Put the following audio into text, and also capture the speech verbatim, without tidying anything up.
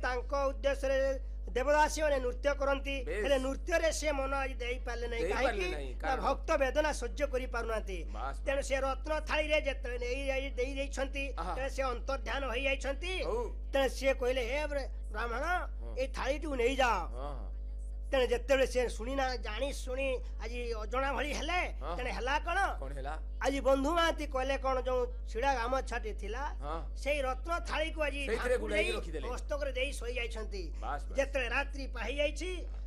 उद्देश्य देवदासी मैंने नृत्य करती नृत्य से मन आज दे पारे ना कहीं भक्त वेदना सह्य कर पारना तेणु से रत्न थाली से अंतर्ध्यान हो जाती तेणु सी कहले हे ब्राह्मण ये थाली टू नहीं जाओ तेने जेते से शुणी ना जानी शुणी आज अजना भली हेले तेने हला कौन आज बंधु महाती कहले कौन जो छिड़ा गाम छाटी थिला सेई रत्न थाली को आज मस्तक रे देई सोई जाइछंती जेते रात्रि पाही जाइछि